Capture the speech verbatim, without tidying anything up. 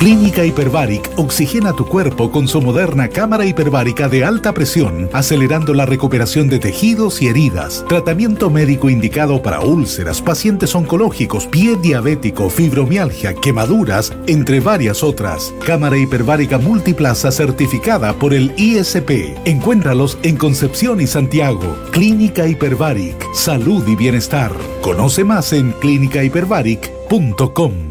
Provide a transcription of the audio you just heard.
Clínica Hyperbaric oxigena tu cuerpo con su moderna cámara hiperbárica de alta presión, acelerando la recuperación de tejidos y heridas. Tratamiento médico indicado para úlceras, pacientes oncológicos, pie diabético, fibromialgia, quemaduras, entre varias otras. Cámara hiperbárica multiplaza certificada por el I S P. Encuéntralos en Concepción y Santiago. Clínica Hyperbaric, salud y bienestar. Conoce más en clínica hyperbaric punto com.